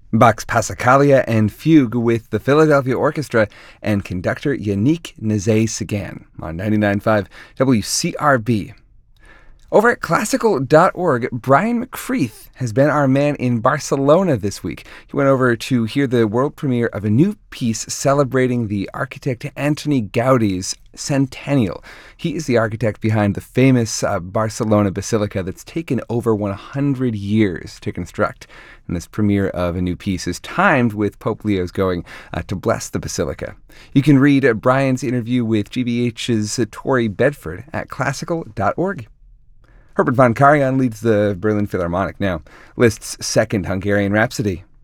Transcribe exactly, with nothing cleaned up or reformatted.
Bach's Passacaglia and Fugue with the Philadelphia Orchestra and conductor Yannick Nézet-Séguin on ninety-nine point five W C R B. Over at classical dot org, Brian McFreeth has been our man in Barcelona this week. He went over to hear the world premiere of a new piece celebrating the architect Antoni Gaudi's centennial. He is the architect behind the famous uh, Barcelona Basilica that's taken over one hundred years to construct. And this premiere of a new piece is timed with Pope Leo's going uh, to bless the Basilica. You can read uh, Brian's interview with G B H's uh, Tori Bedford at classical dot org. Herbert von Karajan leads the Berlin Philharmonic now. Liszt's Second Hungarian Rhapsody